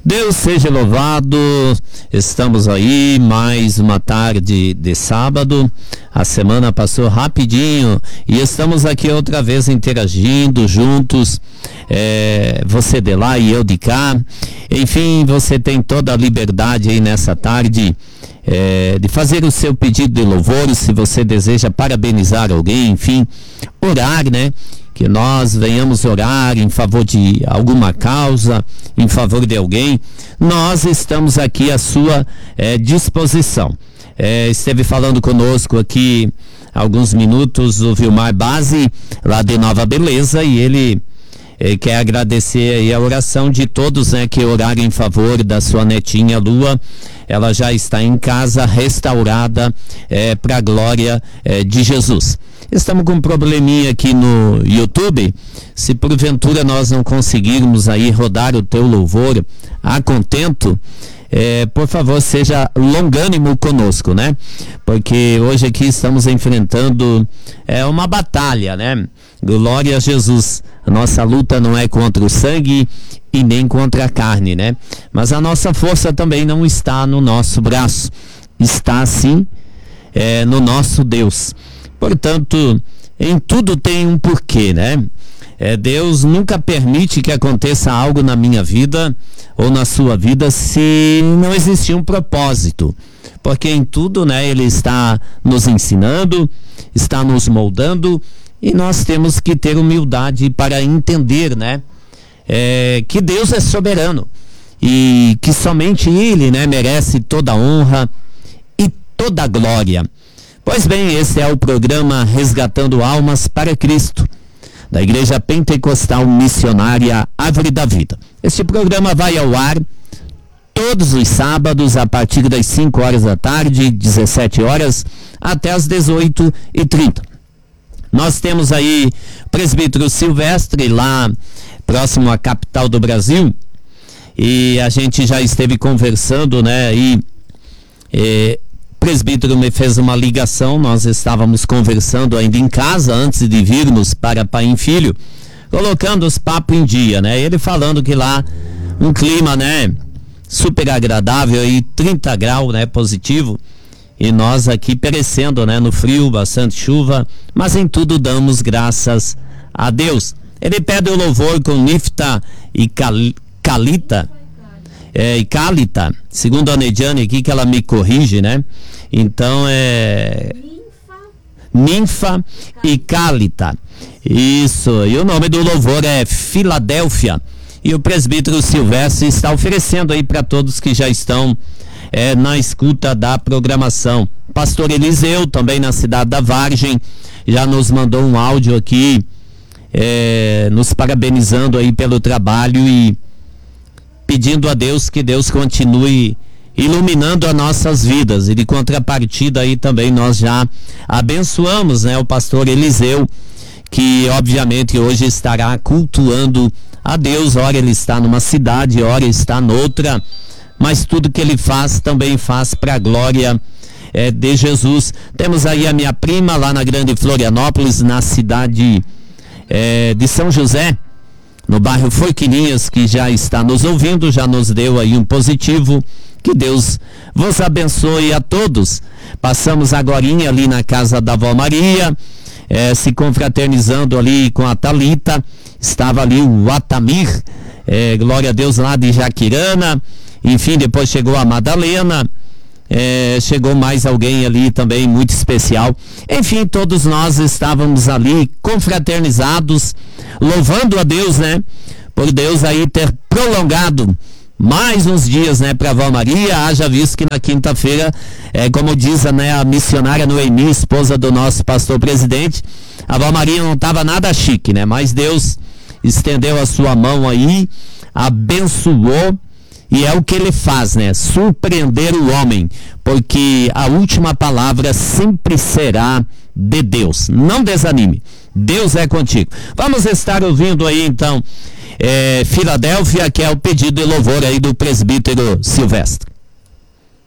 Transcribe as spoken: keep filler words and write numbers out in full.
Deus seja louvado, estamos aí mais uma tarde de sábado, a semana passou rapidinho e estamos aqui outra vez interagindo juntos, é, você de lá e eu de cá, enfim, você tem toda a liberdade aí nessa tarde é, de fazer o seu pedido de louvor, se você deseja parabenizar alguém, enfim, orar, né? Que nós venhamos orar em favor de alguma causa, em favor de alguém, nós estamos aqui à sua é, disposição. É, esteve falando conosco aqui há alguns minutos o Vilmar Base, lá de Nova Beleza, e ele é, quer agradecer aí a oração de todos, né, que oraram em favor da sua netinha Lua. Ela já está em casa, restaurada é, para a glória é, de Jesus. Estamos com um probleminha aqui no YouTube. Se porventura nós não conseguirmos aí rodar o teu louvor a contento, é, por favor, seja longânimo conosco, né? Porque hoje aqui estamos enfrentando é, uma batalha, né? Glória a Jesus. A nossa luta não é contra o sangue e nem contra a carne, né? Mas a nossa força também não está no nosso braço. Está sim é, no nosso Deus. Portanto, em tudo tem um porquê, né? É, Deus nunca permite que aconteça algo na minha vida ou na sua vida se não existir um propósito. Porque em tudo, né, Ele está nos ensinando, está nos moldando e nós temos que ter humildade para entender, né? É, que Deus é soberano e que somente Ele, né, merece toda a honra e toda a glória. Pois bem, esse é o programa Resgatando Almas para Cristo, da Igreja Pentecostal Missionária Árvore da Vida. Este programa vai ao ar todos os sábados a partir das cinco horas da tarde, dezessete horas, até as dezoito e trinta. Nós temos aí o presbítero Silvestre, lá próximo à capital do Brasil, e a gente já esteve conversando, né, e... e o presbítero me fez uma ligação, nós estávamos conversando ainda em casa antes de virmos para Pai e Filho, colocando os papos em dia, né? Ele falando que lá um clima, né, super agradável aí, trinta graus, né, positivo, e nós aqui perecendo, né, no frio, bastante chuva, mas em tudo damos graças a Deus. Ele pede o louvor com Nifta e Cal- Calita, É, e Cálita, segundo a Nediane aqui, que ela me corrige, né? Então é Ninfa e Cálita. Isso, e o nome do louvor é Filadélfia. E o presbítero Silvestre está oferecendo aí para todos que já estão é, na escuta da programação. Pastor Eliseu, também na cidade da Vargem, já nos mandou um áudio aqui, é, nos parabenizando aí pelo trabalho e pedindo a Deus que Deus continue iluminando as nossas vidas. E de contrapartida aí também nós já abençoamos, né, o pastor Eliseu, que obviamente hoje estará cultuando a Deus. Ora ele está numa cidade, ora está noutra, mas tudo que ele faz também faz para a glória é, de Jesus. Temos aí a minha prima lá na Grande Florianópolis, na cidade é, de São José, no bairro Forquilinhas, que já está nos ouvindo, já nos deu aí um positivo. Que Deus vos abençoe a todos. Passamos agorinha ali na casa da Avó Maria, eh, se confraternizando ali com a Thalita. Estava ali o Atamir, eh, glória a Deus, lá de Jaquirana. Enfim, depois chegou a Madalena, eh, chegou mais alguém ali também muito especial. Enfim, todos nós estávamos ali confraternizados, louvando a Deus, né? Por Deus aí ter prolongado mais uns dias, né, para a Avó Maria. Haja visto que na quinta-feira, é, como diz, né, a missionária Noemi, esposa do nosso pastor presidente, a Avó Maria não estava nada chique, né? Mas Deus estendeu a sua mão aí, abençoou, e é o que ele faz, né? Surpreender o homem, porque a última palavra sempre será de Deus. Não desanime, Deus é contigo. Vamos estar ouvindo aí então é, Filadélfia, que é o pedido de louvor aí do presbítero Silvestre.